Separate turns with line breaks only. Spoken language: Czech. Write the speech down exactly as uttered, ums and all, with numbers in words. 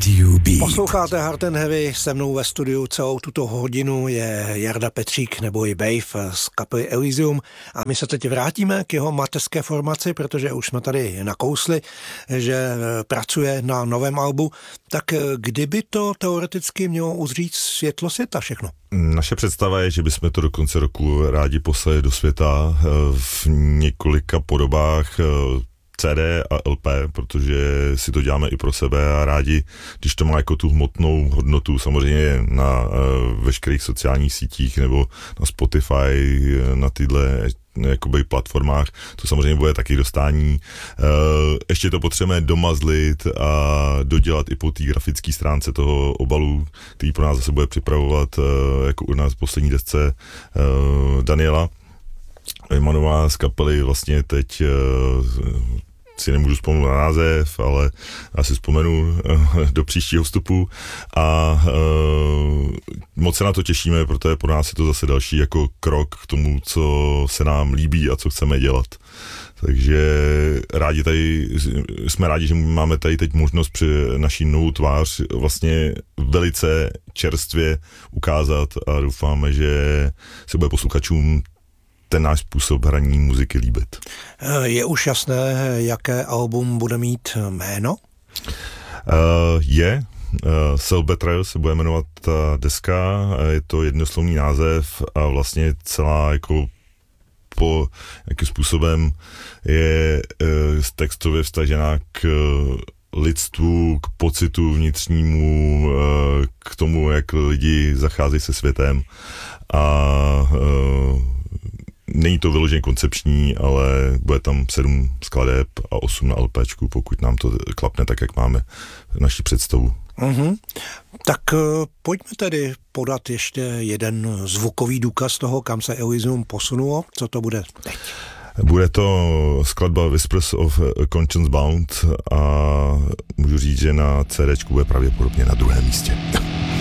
Radio Beat.
Posloucháte Hard and Heavy, se mnou ve studiu celou tuto hodinu je Jarda Petřík nebo i Bave z kapely Elysium a my se teď vrátíme k jeho mateřské formaci, protože už jsme tady nakousli, že pracuje na novém albu. Tak kdyby to teoreticky mělo uzřít světlo světa všechno?
Naše představa je, že bychom to do konce roku rádi poslali do světa v několika podobách C D a L P, protože si to děláme i pro sebe a rádi, když to má jako tu hmotnou hodnotu, samozřejmě na uh, veškerých sociálních sítích nebo na Spotify, na tyhle jakoby platformách, to samozřejmě bude taky dostání. Uh, ještě to potřebujeme domazlit a dodělat i po té grafické stránce toho obalu, který pro nás zase bude připravovat uh, jako u nás v poslední desce uh, Daniela Jmanová z kapely. Vlastně teď uh, si nemůžu vzpomenout na název, ale asi vzpomenu uh, do příštího vstupu a uh, moc se na to těšíme, protože pro nás je to zase další jako krok k tomu, co se nám líbí a co chceme dělat. Takže rádi tady, jsme rádi, že máme tady teď možnost při naší novou tvář vlastně velice čerstvě ukázat a doufáme, že se bude posluchačům ten náš způsob hraní muziky líbit.
Je už jasné, jaké album bude mít jméno?
Uh, je. Uh, Self Betrayal se bude jmenovat ta deska. Je to jednoslovný název a vlastně celá jako po jakým způsobem je uh, textově vztažená k uh, lidstvu, k pocitu vnitřnímu, uh, k tomu, jak lidi zacházejí se světem a uh, není to vyloženě koncepční, ale bude tam sedm skladeb a osm na LPčku, pokud nám to klapne tak, jak máme naši představu.
Mm-hmm. Tak uh, pojďme tedy podat ještě jeden zvukový důkaz toho, kam se Elysium posunulo. Co to bude teď?
Bude to skladba Whispers of Conscience Bound a můžu říct, že na CDčku bude pravděpodobně na druhém místě.